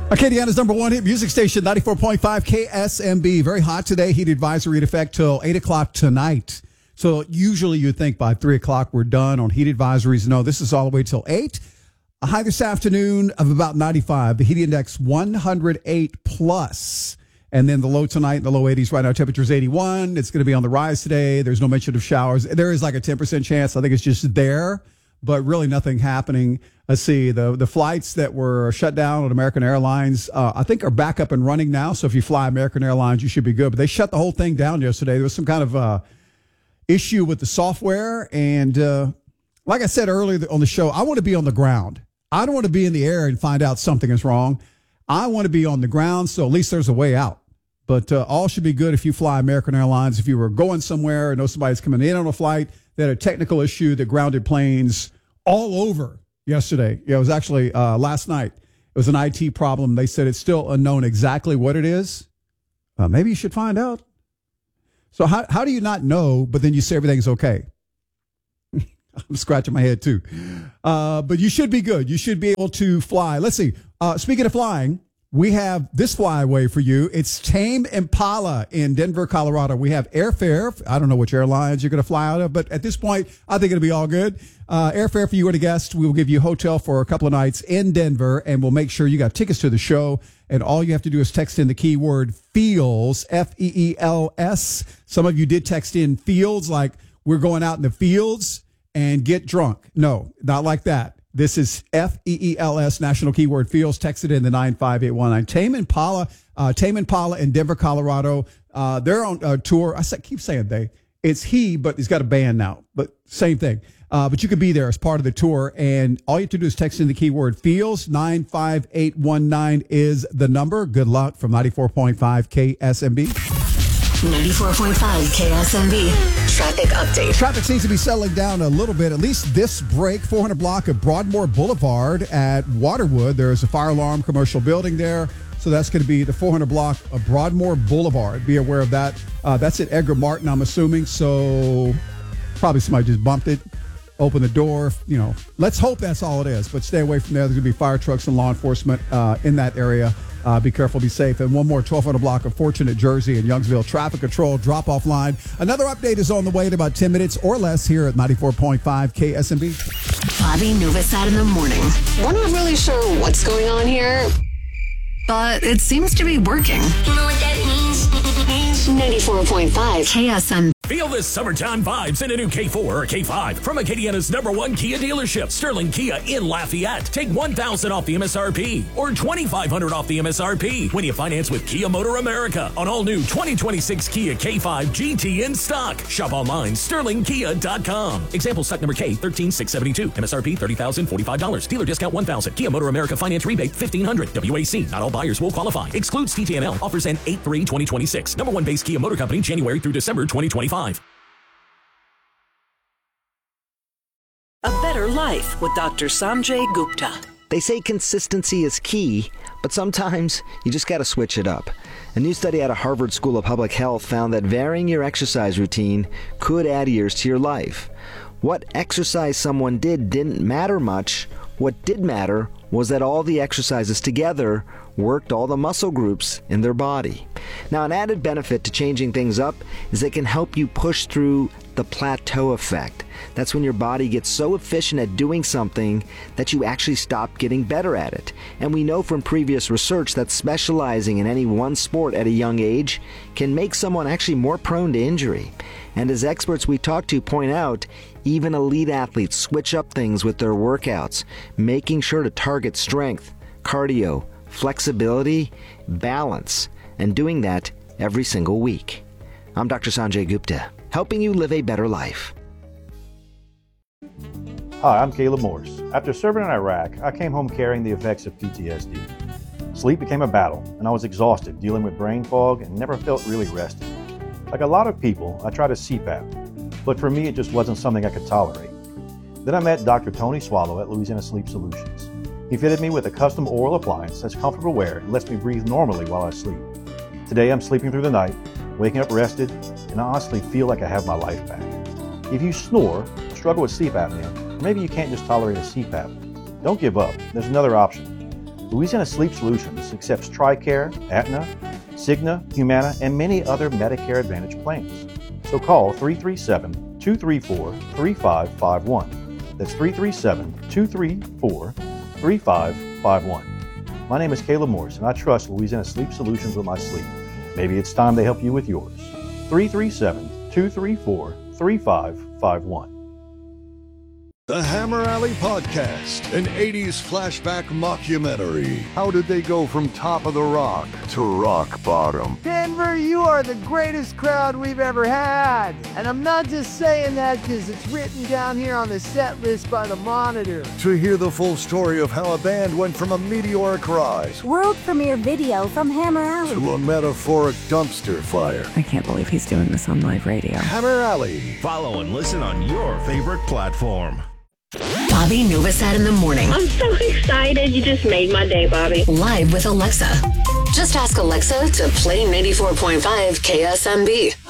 Acadiana's number one hit music station, 94.5 KSMB. Very hot today. Heat advisory in effect till 8 o'clock tonight. So usually you'd think by 3 o'clock we're done on heat advisories. No, this is all the way till 8. A high this afternoon of about 95. The heat index 108 plus. And then the low tonight in the low 80s. Right now, temperature is 81. It's going to be on the rise today. There's no mention of showers. There is like a 10% chance. I think it's just there, but really nothing happening. Let's see, the flights that were shut down on American Airlines, I think are back up and running now. So if you fly American Airlines, you should be good. But they shut the whole thing down yesterday. There was some kind of issue with the software. And like I said earlier on the show, I want to be on the ground. I don't want to be in the air and find out something is wrong. I want to be on the ground, so at least there's a way out. But all should be good if you fly American Airlines. If you were going somewhere and know somebody's coming in on a flight, they had a technical issue that grounded planes all over yesterday. Yeah, it was actually last night. It was an IT problem. They said it's still unknown exactly what it is. Maybe you should find out. So how do you not know, but then you say everything's okay? I'm scratching my head too. But you should be good. You should be able to fly. Let's see. Speaking of flying, we have this flyaway for you. It's Tame Impala in Denver, Colorado. We have airfare. I don't know which airlines you're going to fly out of, but at this point, I think it'll be all good. Airfare for you and a guest. We will give you a hotel for a couple of nights in Denver, and we'll make sure you got tickets to the show. And all you have to do is text in the keyword FEELS, FEELS. Some of you did text in fields, like we're going out in the fields and get drunk. No, not like that. This is FEELS, national keyword FEELS. Text it in the 95819. Tame Impala in Denver, Colorado. They're on tour. Keep saying they. It's he, but he's got a band now. But same thing. But you could be there as part of the tour. And all you have to do is text in the keyword FEELS. 95819 is the number. Good luck from 94.5 KSMB. 94.5 KSMB. Traffic update. Traffic seems to be settling down a little bit, at least this break. 400 block of Broadmoor Boulevard at Waterwood. There's a fire alarm commercial building there. So that's going to be the 400 block of Broadmoor Boulevard. Be aware of that. That's at Edgar Martin, I'm assuming. So probably somebody just bumped it. Open the door. You know, let's hope that's all it is. But stay away from there. There's going to be fire trucks and law enforcement in that area. Be careful, be safe. And one more 1200 block of Fortunate Jersey and Youngsville traffic control drop-off line. Another update is on the way in about 10 minutes or less here at 94.5 KSMB. Bobby Novosad in the morning. We're not really sure what's going on here, but it seems to be working. You know what that means? 94.5 KSMB. Feel the summertime vibes in a new K4 or K5 from Acadiana's number one Kia dealership, Sterling Kia in Lafayette. Take $1,000 off the MSRP or $2,500 off the MSRP when you finance with Kia Motor America on all new 2026 Kia K5 GT in stock. Shop online, sterlingkia.com. Example stock number K13672. MSRP $30,045. Dealer discount $1,000. Kia Motor America finance rebate $1,500. WAC. Not all buyers will qualify. Excludes TTNL. Offers end 8/3/2026. Number one base Kia Motor Company, January through December 2025. A Better Life with Dr. Sanjay Gupta. They say consistency is key, but sometimes you just got to switch it up. A new study out of Harvard School of Public Health found that varying your exercise routine could add years to your life. What exercise someone did didn't matter much. What did matter was that all the exercises together worked all the muscle groups in their body. Now, an added benefit to changing things up is it can help you push through the plateau effect. That's when your body gets so efficient at doing something that you actually stop getting better at it. And we know from previous research that specializing in any one sport at a young age can make someone actually more prone to injury. And as experts we talk to point out, even elite athletes switch up things with their workouts, making sure to target strength, cardio, flexibility, balance, and doing that every single week. I'm Dr. Sanjay Gupta, helping you live a better life. Hi, I'm Caleb Morse. After serving in Iraq, I came home carrying the effects of PTSD. Sleep became a battle, and I was exhausted dealing with brain fog and never felt really rested. Like a lot of people, I tried a CPAP, but for me it just wasn't something I could tolerate. Then I met Dr. Tony Swallow at Louisiana Sleep Solutions. He fitted me with a custom oral appliance that's comfortable wear and lets me breathe normally while I sleep. Today I'm sleeping through the night, waking up rested, and I honestly feel like I have my life back. If you snore, struggle with sleep apnea, or maybe you can't just tolerate a CPAP, don't give up. There's another option. Louisiana Sleep Solutions accepts TRICARE, Aetna, Cigna, Humana, and many other Medicare Advantage plans. So call 337-234-3551. That's 337-234-3551. My name is Caleb Morris, and I trust Louisiana Sleep Solutions with my sleep. Maybe it's time they help you with yours. 337-234-3551. The Hammer Alley Podcast, an 80s flashback mockumentary. How did they go from top of the rock to rock bottom? Denver, you are the greatest crowd we've ever had. And I'm not just saying that because it's written down here on the set list by the Monitor. To hear the full story of how a band went from a meteoric rise, world premiere video from Hammer Alley, to a metaphoric dumpster fire. I can't believe he's doing this on live radio. Hammer Alley. Follow and listen on your favorite platform. Bobby Novosad in the morning. I'm so excited. You just made my day, Bobby. Live with Alexa. Just ask Alexa to play 94.5 KSMB.